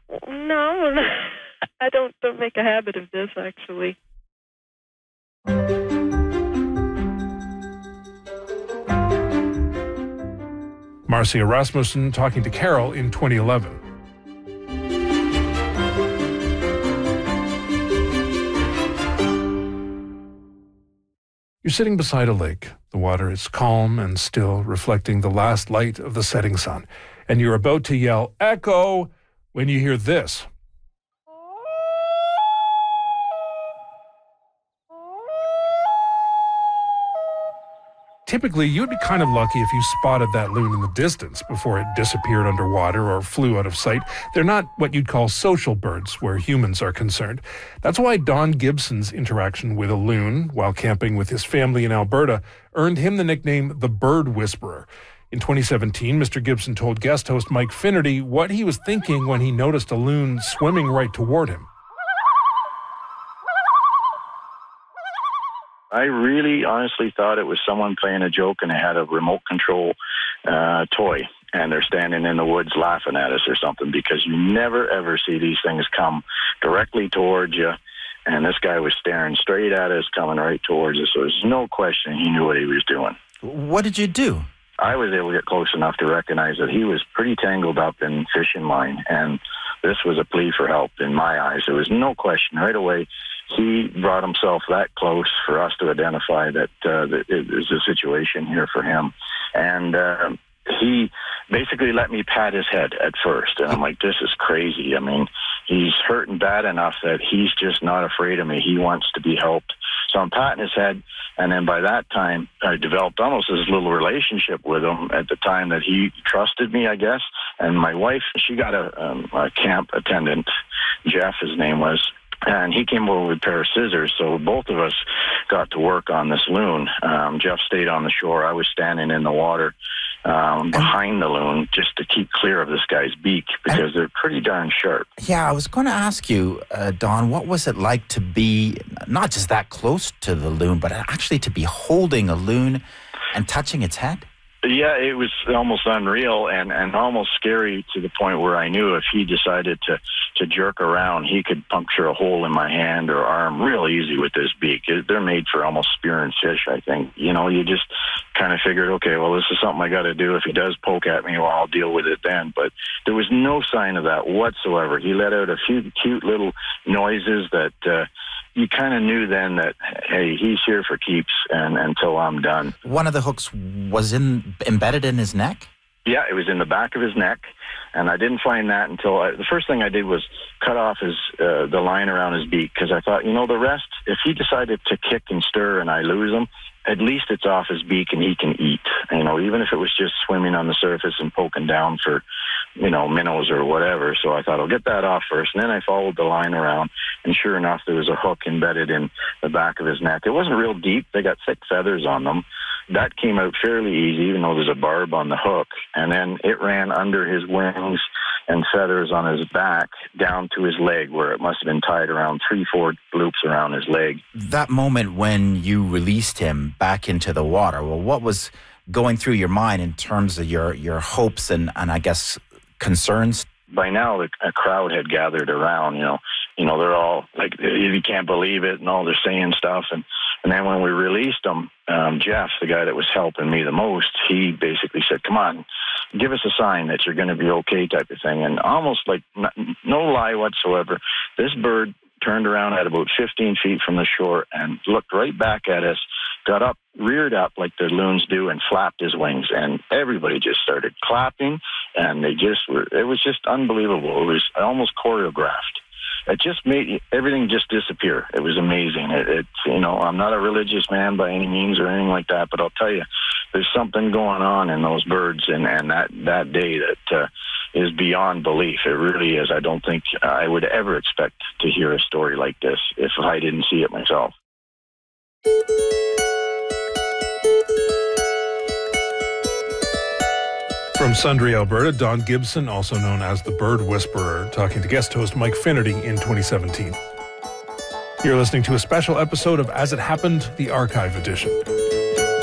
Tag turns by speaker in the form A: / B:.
A: No, I don't make a habit of this, actually.
B: Marcia Rasmussen talking to Carol in 2011. You're sitting beside a lake. The water is calm and still, reflecting the last light of the setting sun. And you're about to yell, "Echo!" when you hear this. Typically, you'd be kind of lucky if you spotted that loon in the distance before it disappeared underwater or flew out of sight. They're not what you'd call social birds where humans are concerned. That's why Don Gibson's interaction with a loon while camping with his family in Alberta earned him the nickname the Bird Whisperer. In 2017, Mr. Gibson told guest host Mike Finnerty what he was thinking when he noticed a loon swimming right toward him.
C: I really honestly thought it was someone playing a joke and they had a remote control toy and they're standing in the woods laughing at us or something, because you never ever see these things come directly towards you. And this guy was staring straight at us, coming right towards us. So there's no question he knew what he was doing.
D: What did you do?
C: I was able to get close enough to recognize that he was pretty tangled up in fishing line, and this was a plea for help in my eyes. There was no question right away. He brought himself that close for us to identify that it was a situation here for him. And he basically let me pat his head at first. And I'm like, this is crazy. I mean, he's hurting bad enough that he's just not afraid of me. He wants to be helped. So I'm patting his head. And then by that time, I developed almost this little relationship with him at the time that he trusted me, I guess. And my wife, she got a camp attendant, Jeff, his name was. And he came over with a pair of scissors, so both of us got to work on this loon. Jeff stayed on the shore. I was standing in the water behind the loon just to keep clear of this guy's beak, because they're pretty darn sharp.
D: Yeah, I was going to ask you, Don, what was it like to be not just that close to the loon, but actually to be holding a loon and touching its head?
C: Yeah, it was almost unreal and almost scary, to the point where I knew if he decided to jerk around, he could puncture a hole in my hand or arm real easy with his beak. They're made for almost spearing fish, I think. You know, you just kind of figured, okay, well, this is something I got to do. If he does poke at me, well, I'll deal with it then. But there was no sign of that whatsoever. He let out a few cute little noises that you kind of knew then that, hey, he's here for keeps and until I'm done.
D: One of the hooks was embedded in his neck?
C: Yeah, it was in the back of his neck, and I didn't find that until the first thing I did was cut off the line around his beak, because I thought, the rest, if he decided to kick and stir and I lose him, at least it's off his beak and he can eat. Even if it was just swimming on the surface and poking down for, minnows or whatever. So I thought, I'll get that off first. And then I followed the line around, and sure enough, there was a hook embedded in the back of his neck. It wasn't real deep. They got thick feathers on them. That came out fairly easy, even though there's a barb on the hook. And then it ran under his wings and feathers on his back down to his leg, where it must have been tied around 3-4 loops around his leg.
D: That moment when you released him back into the water, well, what was going through your mind in terms of your hopes and I guess concerns?
C: By now, a crowd had gathered around, they're all like, you can't believe it, and all they're saying stuff. And then when we released him, Jeff, the guy that was helping me the most, he basically said, come on, give us a sign that you're going to be okay, type of thing. And almost like no lie whatsoever, this bird turned around at about 15 feet from the shore and looked right back at us, got up, reared up like the loons do, and flapped his wings. And everybody just started clapping, and it was just unbelievable. It was almost choreographed. It just made everything just disappear. It was amazing. I'm not a religious man by any means or anything like that, but I'll tell you, there's something going on in those birds and that day that is beyond belief. It really is. I don't think I would ever expect to hear a story like this if I didn't see it myself.
B: From Sundre, Alberta, Don Gibson, also known as the Bird Whisperer, talking to guest host Mike Finnerty in 2017. You're listening to a special episode of As It Happened, the Archive Edition.